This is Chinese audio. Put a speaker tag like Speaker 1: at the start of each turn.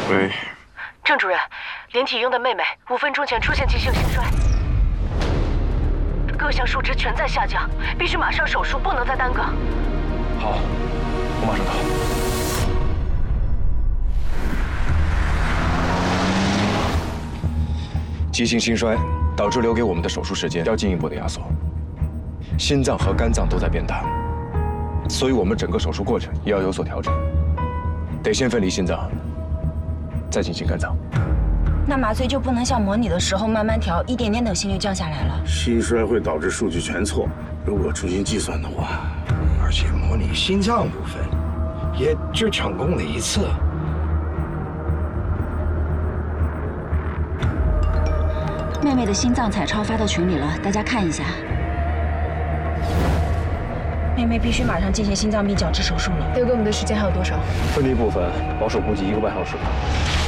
Speaker 1: 喂，
Speaker 2: 郑主任，连体婴的妹妹5分钟前出现急性心衰，各项数值全在下降，必须马上手术，不能再耽搁。
Speaker 1: 好，我马上到。急性心衰导致留给我们的手术时间要进一步的压缩，心脏和肝脏都在变大，所以我们整个手术过程也要有所调整，得先分离心脏，再进行肝脏。
Speaker 3: 那麻醉就不能像模拟的时候慢慢调，一点点等心率降下来了。
Speaker 4: 心衰会导致数据全错，如果重新计算的话，
Speaker 5: 而且模拟心脏部分也就成功了1次。
Speaker 3: 妹妹的心脏彩超发到群里了，大家看一下。妹妹必须马上进行心脏壁矫治手术了。
Speaker 6: 留给我们的时间还有多少？
Speaker 1: 分离部分保守估计1个半小时吧。